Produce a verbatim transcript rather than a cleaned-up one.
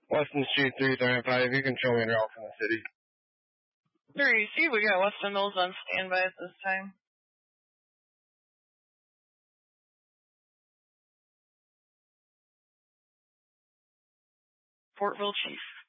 Weston Street three thirty-five. You can show me a route from the city. three, see, we got Weston Mills on standby at this time. Portville Chief.